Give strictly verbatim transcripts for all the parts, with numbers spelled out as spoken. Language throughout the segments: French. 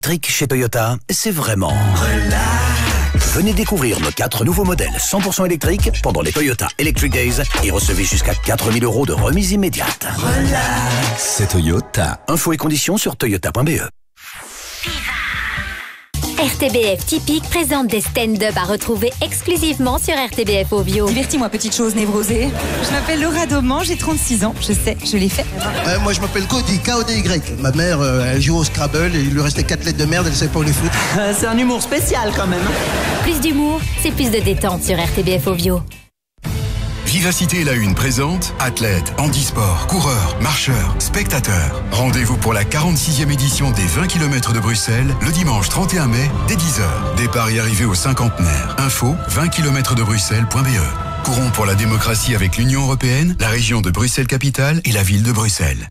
Trick chez Toyota, c'est vraiment relax. Venez découvrir nos quatre nouveaux modèles cent pour cent électriques pendant les Toyota Electric Days et recevez jusqu'à quatre mille euros de remise immédiate. Relax. C'est Toyota. Infos et conditions sur toyota point b e. R T B F Typique présente des stand-up à retrouver exclusivement sur R T B F Ovio. Divertis-moi, petite chose névrosée. Je m'appelle Laura Dauman, j'ai trente-six ans. Je sais, je l'ai fait. Euh, moi, je m'appelle Cody, K O D Y. Ma mère, euh, elle joue au Scrabble et il lui restait quatre lettres de merde, elle savait pas où les foutre. Euh, c'est un humour spécial quand même. Plus d'humour, c'est plus de détente sur R T B F Ovio. Vivacité La Une présente athlètes, handisport, coureurs, marcheurs, spectateurs. Rendez-vous pour la quarante-sixième édition des vingt kilomètres de Bruxelles le dimanche trente et un mai dès dix heures. Départ et arrivée au cinquantenaire. Info vingt kilomètres de bruxelles point b e. Courons pour la démocratie avec l'Union Européenne, la région de Bruxelles-Capitale et la ville de Bruxelles.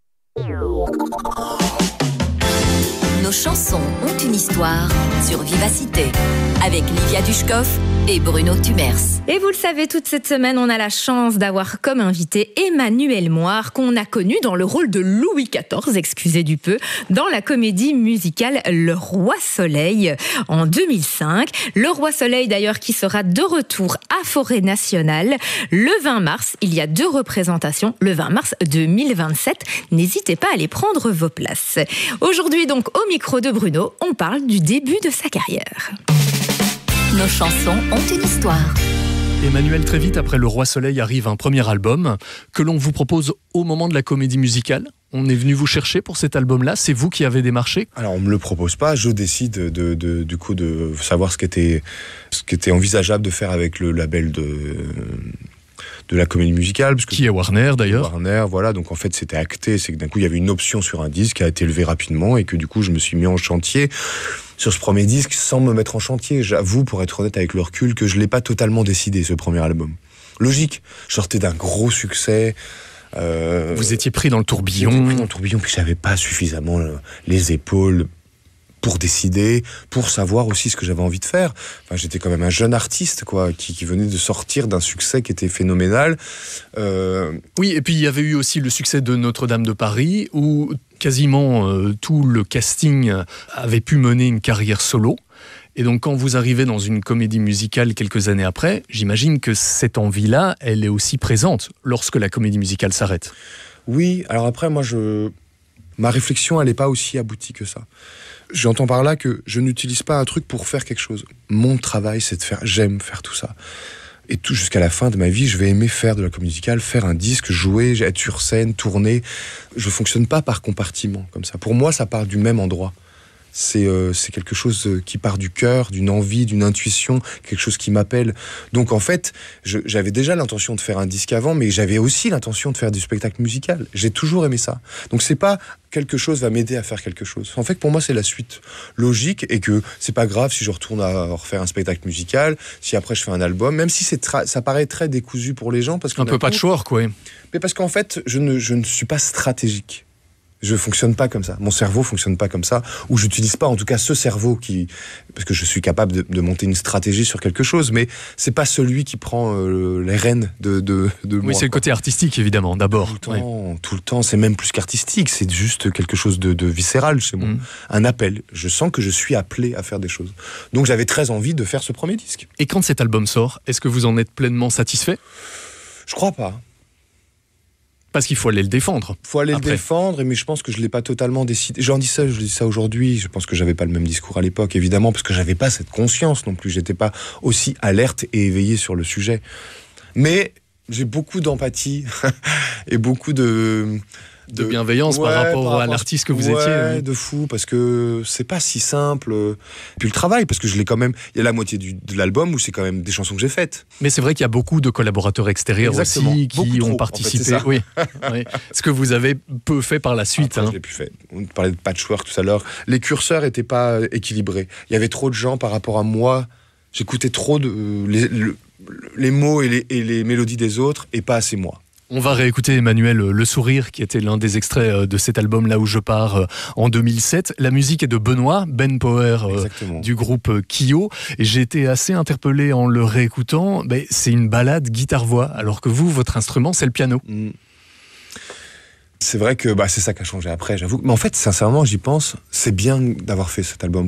Nos chansons ont une histoire sur Vivacité avec Livia Dushkov et Bruno Tumers. Et vous le savez, toute cette semaine, on a la chance d'avoir comme invité Emmanuel Moir, qu'on a connu dans le rôle de Louis quatorze, excusez du peu, dans la comédie musicale Le Roi Soleil en deux mille cinq. Le Roi Soleil d'ailleurs qui sera de retour à Forêt Nationale le vingt mars. Il y a deux représentations, le vingt mars deux mille vingt-sept. N'hésitez pas à aller prendre vos places. Aujourd'hui donc, au micro de Bruno, on parle du début de sa carrière. Nos chansons ont une histoire. Emmanuel, très vite après Le Roi Soleil arrive un premier album que l'on vous propose au moment de la comédie musicale. On est venu vous chercher pour cet album-là, c'est vous qui avez démarché? Alors on me le propose pas, je décide de, de, de, du coup de savoir ce qui était, ce qui était envisageable de faire avec le label de... de la comédie musicale. Parce que qui est Warner d'ailleurs. Warner, voilà, donc en fait c'était acté, c'est que d'un coup il y avait une option sur un disque qui a été levée rapidement et que du coup je me suis mis en chantier sur ce premier disque sans me mettre en chantier. J'avoue, pour être honnête avec le recul, que je l'ai pas totalement décidé ce premier album. Logique, je sortais d'un gros succès. Euh, Vous étiez pris dans le tourbillon. J'étais pris dans le tourbillon, puis j'avais pas suffisamment les épaules pour décider, pour savoir aussi ce que j'avais envie de faire. Enfin, j'étais quand même un jeune artiste, quoi, qui, qui venait de sortir d'un succès qui était phénoménal. Euh... Oui, et puis il y avait eu aussi le succès de Notre-Dame de Paris, où quasiment euh, tout le casting avait pu mener une carrière solo. Et donc quand vous arrivez dans une comédie musicale quelques années après, j'imagine que cette envie-là, elle est aussi présente lorsque la comédie musicale s'arrête. Oui, alors après, moi, je... ma réflexion, elle n'est pas aussi aboutie que ça. J'entends par là que je n'utilise pas un truc pour faire quelque chose. Mon travail, c'est de faire... J'aime faire tout ça. Et tout jusqu'à la fin de ma vie, je vais aimer faire de la comédie musicale, faire un disque, jouer, être sur scène, tourner. Je ne fonctionne pas par compartiment, comme ça. Pour moi, ça part du même endroit. C'est, euh, c'est quelque chose qui part du cœur, d'une envie, d'une intuition, quelque chose qui m'appelle. Donc en fait, je, j'avais déjà l'intention de faire un disque avant, mais j'avais aussi l'intention de faire du spectacle musical. J'ai toujours aimé ça. Donc c'est pas quelque chose va m'aider à faire quelque chose. En fait, pour moi, c'est la suite logique et que c'est pas grave si je retourne à refaire un spectacle musical, si après je fais un album, même si c'est tra- ça paraît très décousu pour les gens. Parce un peu patchwork, quoi. Mais parce qu'en fait, je ne, je ne suis pas stratégique. Je fonctionne pas comme ça. Mon cerveau fonctionne pas comme ça. Ou j'utilise pas, en tout cas, ce cerveau qui, parce que je suis capable de, de monter une stratégie sur quelque chose, mais c'est pas celui qui prend euh, les rênes de, de, de oui, moi. Oui, c'est le côté artistique, évidemment, d'abord. Tout le temps, ouais. tout le temps. C'est même plus qu'artistique. C'est juste quelque chose de, de viscéral chez moi. Mmh. Un appel. Je sens que je suis appelé à faire des choses. Donc j'avais très envie de faire ce premier disque. Et quand cet album sort, est-ce que vous en êtes pleinement satisfait? Je crois pas. Parce qu'il faut aller le défendre. Il faut aller après. le défendre, mais je pense que je ne l'ai pas totalement décidé. J'en dis ça, je dis ça aujourd'hui. Je pense que je n'avais pas le même discours à l'époque, évidemment, parce que je n'avais pas cette conscience non plus. Je n'étais pas aussi alerte et éveillé sur le sujet. Mais j'ai beaucoup d'empathie et beaucoup de... De, de bienveillance ouais, par, rapport par rapport à l'artiste que vous ouais, étiez. Oui, de fou, parce que c'est pas si simple. Puis le travail, parce que je l'ai quand même... Il y a la moitié du, de l'album où c'est quand même des chansons que j'ai faites. Mais c'est vrai qu'il y a beaucoup de collaborateurs extérieurs Exactement. aussi qui beaucoup ont trop, participé. En fait, oui, oui. Ce que vous avez peu fait par la suite. Après, hein. Je l'ai plus fait. On parlait de patchwork tout à l'heure. Les curseurs n'étaient pas équilibrés. Il y avait trop de gens par rapport à moi. J'écoutais trop de, euh, les, le, les mots et les, et les mélodies des autres et pas assez moi. On va réécouter, Emmanuel, Le Sourire, qui était l'un des extraits de cet album Là où je pars en deux mille sept. La musique est de Benoît, Ben Power, euh, du groupe Kyo. Et j'ai été assez interpellé en le réécoutant. Ben, c'est une balade guitare-voix, alors que vous, votre instrument, c'est le piano. Mmh. C'est vrai que bah, c'est ça qui a changé après, j'avoue. Mais en fait, sincèrement, j'y pense, c'est bien d'avoir fait cet album.